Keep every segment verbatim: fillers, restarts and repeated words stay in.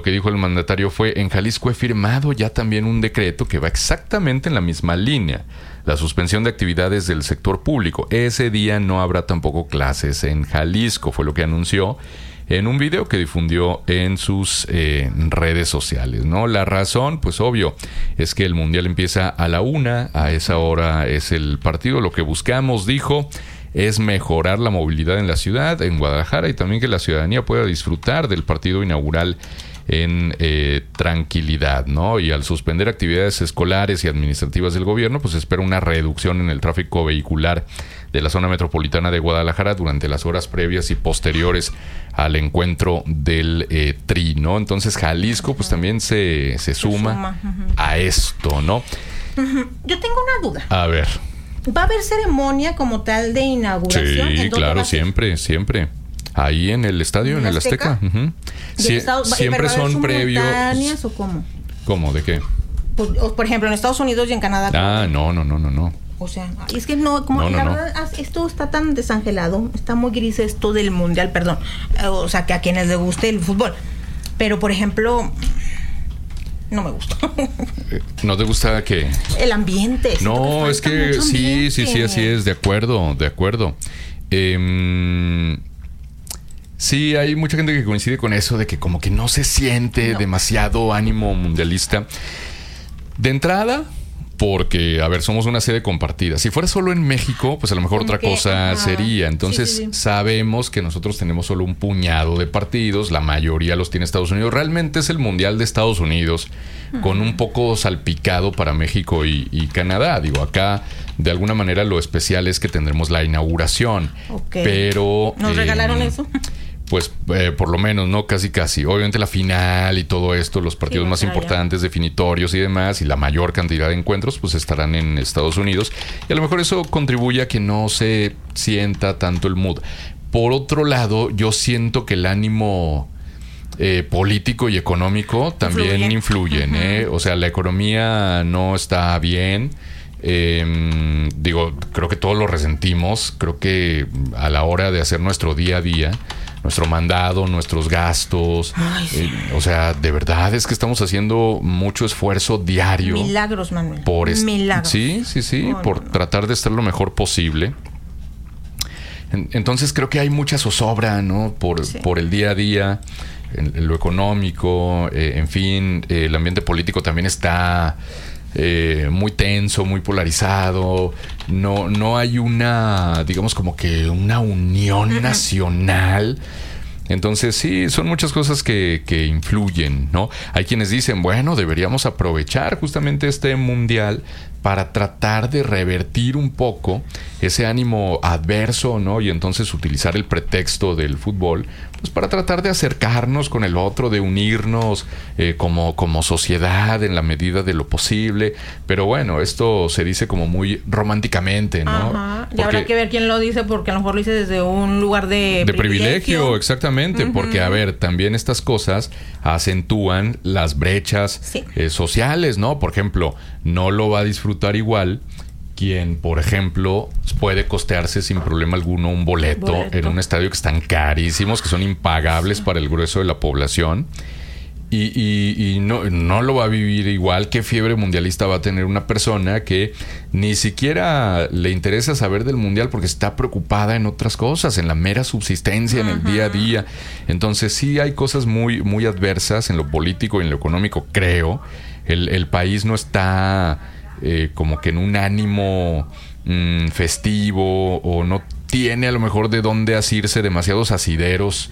Lo que dijo el mandatario fue: en Jalisco he firmado ya también un decreto que va exactamente en la misma línea. La suspensión de actividades del sector público. Ese día no habrá tampoco clases en Jalisco, fue lo que anunció en un video que difundió en sus eh, redes sociales, ¿no? La razón, pues obvio, es que el Mundial empieza a la una, a esa hora es el partido. Lo que buscamos, dijo, es mejorar la movilidad en la ciudad, en Guadalajara, y también que la ciudadanía pueda disfrutar del partido inaugural en eh, tranquilidad, ¿no? Y al suspender actividades escolares y administrativas del gobierno, pues espera una reducción en el tráfico vehicular de la zona metropolitana de Guadalajara durante las horas previas y posteriores al encuentro del eh, Tri, ¿no? Entonces Jalisco pues también se, se suma, se suma. Uh-huh. a esto, ¿no? Uh-huh. Yo tengo una duda. A ver. ¿Va a haber ceremonia como tal de inauguración? Sí, claro, siempre, siempre. Ahí en el estadio, en, en el Azteca. Azteca. Uh-huh. Sie- estado, siempre son previos. ¿O cómo? ¿Cómo? ¿De qué? Por, por ejemplo, en Estados Unidos y en Canadá. Ah, no, no, no, no, no. O sea, es que no, como no, no, la no. verdad, esto está tan desangelado, está muy gris esto del mundial, perdón. O sea, que a quienes les guste el fútbol. Pero, por ejemplo, no me gusta. ¿No te gusta qué? El ambiente. No, que es que sí, sí, sí, así es, de acuerdo, de acuerdo. Eh, sí, hay mucha gente que coincide con eso, de que como que no se siente no. demasiado ánimo mundialista. De entrada, porque, a ver, somos una sede compartida. Si fuera solo en México, pues a lo mejor otra que, cosa ah, sería. Entonces, sí, sí, sí. sabemos que nosotros tenemos solo un puñado de partidos. La mayoría los tiene Estados Unidos. Realmente es el Mundial de Estados Unidos, uh-huh. con un poco salpicado para México y, y Canadá. Digo, acá, de alguna manera, lo especial es que tendremos la inauguración. Okay. Pero... ¿Nos eh, regalaron eso? Pues eh, por lo menos, ¿no? Casi casi. Obviamente la final y todo esto, los partidos sí, más importantes, definitorios y demás, y la mayor cantidad de encuentros, pues estarán en Estados Unidos. Y a lo mejor eso contribuye a que no se sienta tanto el mood. Por otro lado, yo siento que el ánimo eh, político y económico también influye. influyen, uh-huh. ¿eh? O sea, la economía no está bien. Eh, digo, creo que todos lo resentimos. Creo que a la hora de hacer nuestro día a día, nuestro mandado, nuestros gastos, Ay, sí. eh, o sea, de verdad es que estamos haciendo mucho esfuerzo diario. Milagros, Manuel. Por est- Milagros. Sí, sí, sí, oh, por no, no. tratar de estar lo mejor posible. En- entonces creo que hay mucha zozobra, ¿no? Por, sí. por el día a día, en, en lo económico, eh, en fin, eh, el ambiente político también está... Eh, muy tenso, muy polarizado. No, no hay una, digamos, como que una unión nacional. Entonces sí, son muchas cosas que, que influyen, ¿no? Hay quienes dicen, bueno, deberíamos aprovechar justamente este mundial para tratar de revertir un poco ese ánimo adverso, ¿no? Y entonces utilizar el pretexto del fútbol, pues para tratar de acercarnos con el otro, de unirnos eh, como, como sociedad en la medida de lo posible. Pero bueno, esto se dice como muy románticamente, ¿no? Ajá. Y porque, habrá que ver quién lo dice, porque a lo mejor lo dice desde un lugar de, de privilegio. privilegio, exactamente. Uh-huh. Porque, a ver, también estas cosas acentúan las brechas sí. eh, sociales, ¿no? Por ejemplo, no lo va a disfrutar igual quien, por ejemplo, puede costearse sin problema alguno un boleto, boleto. en un estadio que están carísimos, que son impagables sí. para el grueso de la población. Y, y, y no, no lo va a vivir igual. ¿Qué fiebre mundialista va a tener una persona que ni siquiera le interesa saber del mundial porque está preocupada en otras cosas, en la mera subsistencia, uh-huh. en el día a día? Entonces sí hay cosas muy, muy adversas en lo político y en lo económico, creo. El, el país no está eh, como que en un ánimo mmm, festivo, o no tiene a lo mejor de dónde asirse demasiados asideros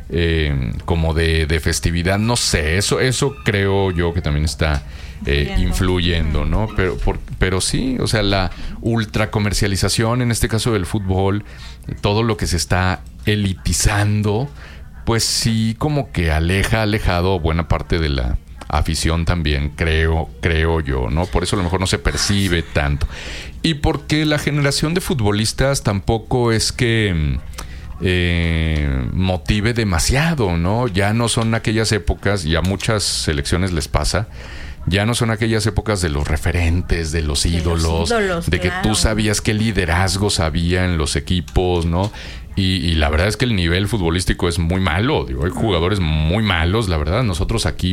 Eh, como de, de festividad, no sé, eso eso creo yo que también está eh, influyendo, ¿no? Pero por, pero sí, o sea, la ultracomercialización, en este caso del fútbol, todo lo que se está elitizando, pues sí, como que aleja, alejado buena parte de la afición también, creo, creo yo, ¿no? Por eso a lo mejor no se percibe tanto. Y porque la generación de futbolistas tampoco es que eh, motive demasiado, ¿no? Ya no son aquellas épocas, y a muchas selecciones les pasa, ya no son aquellas épocas de los referentes, de los ídolos, de, los ídolos, de que claro. tú sabías qué liderazgos había en los equipos, ¿no? Y, y la verdad es que el nivel futbolístico es muy malo. Digo, hay jugadores muy malos, la verdad. Nosotros aquí